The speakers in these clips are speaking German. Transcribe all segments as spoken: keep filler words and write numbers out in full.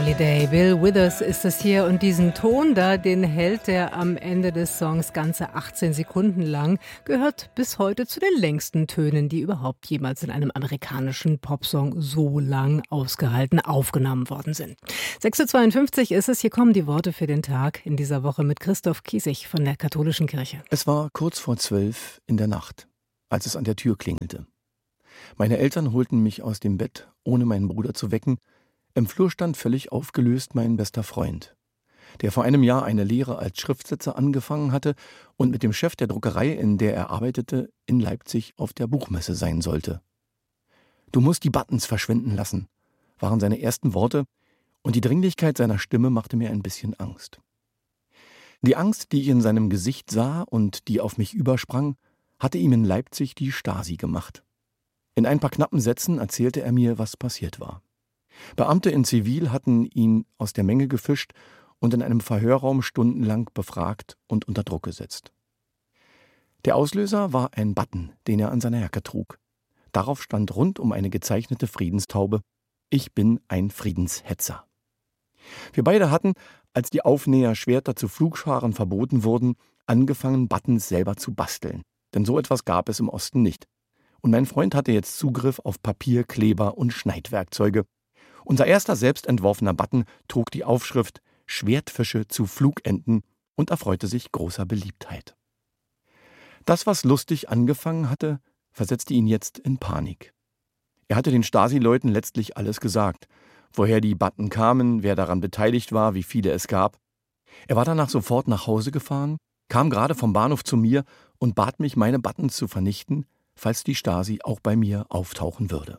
Lovely Day. Bill Withers ist es hier und diesen Ton da, den hält er am Ende des Songs ganze achtzehn Sekunden lang, gehört bis heute zu den längsten Tönen, die überhaupt jemals in einem amerikanischen Popsong so lang ausgehalten aufgenommen worden sind. sechs Uhr zweiundfünfzig ist es, hier kommen die Worte für den Tag in dieser Woche mit Christoph Kiesig von der Katholischen Kirche. Es war kurz vor zwölf in der Nacht, als es an der Tür klingelte. Meine Eltern holten mich aus dem Bett, ohne meinen Bruder zu wecken. Im Flur stand völlig aufgelöst mein bester Freund, der vor einem Jahr eine Lehre als Schriftsetzer angefangen hatte und mit dem Chef der Druckerei, in der er arbeitete, in Leipzig auf der Buchmesse sein sollte. »Du musst die Buttons verschwinden lassen«, waren seine ersten Worte, und die Dringlichkeit seiner Stimme machte mir ein bisschen Angst. Die Angst, die ich in seinem Gesicht sah und die auf mich übersprang, hatte ihm in Leipzig die Stasi gemacht. In ein paar knappen Sätzen erzählte er mir, was passiert war. Beamte in Zivil hatten ihn aus der Menge gefischt und in einem Verhörraum stundenlang befragt und unter Druck gesetzt. Der Auslöser war ein Button, den er an seiner Jacke trug. Darauf stand rund um eine gezeichnete Friedenstaube: »Ich bin ein Friedenshetzer.« Wir beide hatten, als die Aufnäherschwerter zu Pflugscharen verboten wurden, angefangen, Buttons selber zu basteln. Denn so etwas gab es im Osten nicht. Und mein Freund hatte jetzt Zugriff auf Papier, Kleber und Schneidwerkzeuge. Unser erster selbstentworfener Button trug die Aufschrift »Schwertfische zu Flugenten« und erfreute sich großer Beliebtheit. Das, was lustig angefangen hatte, versetzte ihn jetzt in Panik. Er hatte den Stasi-Leuten letztlich alles gesagt, woher die Button kamen, wer daran beteiligt war, wie viele es gab. Er war danach sofort nach Hause gefahren, kam gerade vom Bahnhof zu mir und bat mich, meine Buttons zu vernichten, falls die Stasi auch bei mir auftauchen würde.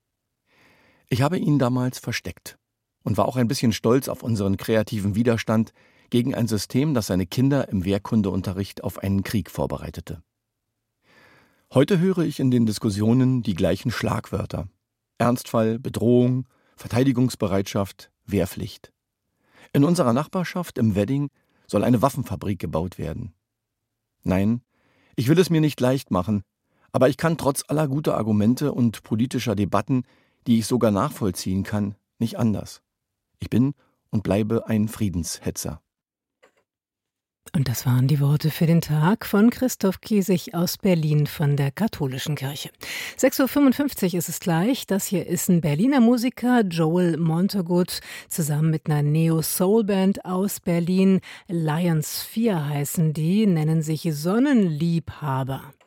Ich habe ihn damals versteckt und war auch ein bisschen stolz auf unseren kreativen Widerstand gegen ein System, das seine Kinder im Wehrkundeunterricht auf einen Krieg vorbereitete. Heute höre ich in den Diskussionen die gleichen Schlagwörter: Ernstfall, Bedrohung, Verteidigungsbereitschaft, Wehrpflicht. In unserer Nachbarschaft im Wedding soll eine Waffenfabrik gebaut werden. Nein, ich will es mir nicht leicht machen, aber ich kann trotz aller guter Argumente und politischer Debatten, die ich sogar nachvollziehen kann, nicht anders. Ich bin und bleibe ein Friedenshetzer. Und das waren die Worte für den Tag von Christoph Kiesig aus Berlin von der Katholischen Kirche. sechs Uhr fünfundfünfzig ist es gleich. Das hier ist ein Berliner Musiker, Joel Montagut, zusammen mit einer Neo-Soul-Band aus Berlin. Lions vier heißen die, nennen sich Sonnenliebhaber.